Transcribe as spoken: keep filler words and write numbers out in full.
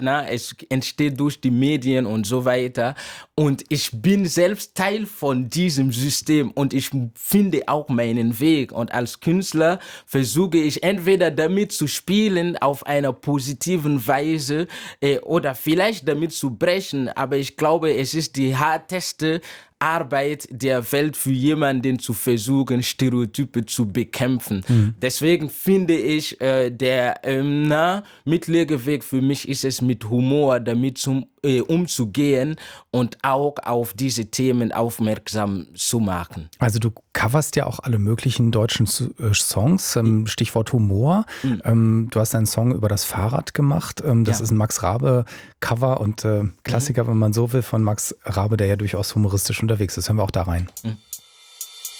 na, es entsteht durch die Medien und so weiter. Und ich bin selbst Teil von diesem System und ich finde auch meinen Weg. Und als Künstler versuche ich entweder damit zu spielen auf einer positiven Weise äh, oder vielleicht damit zu brechen. Aber ich glaube, es ist die härteste Arbeit der Welt für jemanden zu versuchen, Stereotype zu bekämpfen. Mhm. Deswegen finde ich, äh, der ähm, na, mittlere Weg für mich ist es, mit Humor damit zum, äh, umzugehen und auch auf diese Themen aufmerksam zu machen. Also du coverst ja auch alle möglichen deutschen äh, Songs, ähm, Stichwort Humor. Mhm. Ähm, du hast einen Song über das Fahrrad gemacht. Ähm, das ja. ist ein Max Rabe-Cover und äh, Klassiker, mhm. wenn man so will, von Max Rabe, der ja durchaus humoristisch unterwegs ist. Hören wir auch da rein. Mhm.